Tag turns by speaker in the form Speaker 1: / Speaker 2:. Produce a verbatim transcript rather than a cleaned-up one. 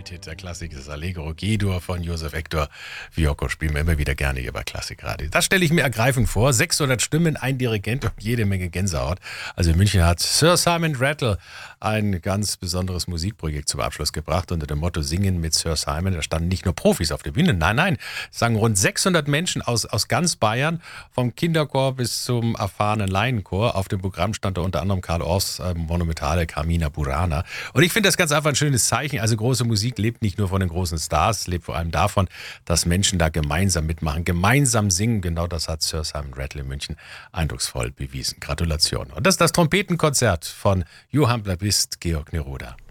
Speaker 1: Welthit der Klassik ist Allegro G-Dur von Josef Hector. Fiocco spielen wir immer wieder gerne hier bei Klassikradio. Das stelle ich mir ergreifend vor. sechshundert Stimmen, ein Dirigent und jede Menge Gänsehaut. Also in München hat Sir Simon Rattle ein ganz besonderes Musikprojekt zum Abschluss gebracht unter dem Motto Singen mit Sir Simon. Da standen nicht nur Profis auf der Bühne, nein, nein, es sangen rund sechshundert Menschen aus, aus ganz Bayern, vom Kinderchor bis zum erfahrenen Laienchor. Auf dem Programm stand da unter anderem Karl Orffs äh, monumentale Carmina Burana. Und ich finde das ganz einfach ein schönes Zeichen. Also große Musik lebt nicht nur von den großen Stars, lebt vor allem davon, dass Menschen da gemeinsam mitmachen, gemeinsam singen. Genau das hat Sir Simon Rattle in München eindrucksvoll bewiesen. Gratulation. Und das ist das Trompetenkonzert von Johann Baptist Georg Neruda.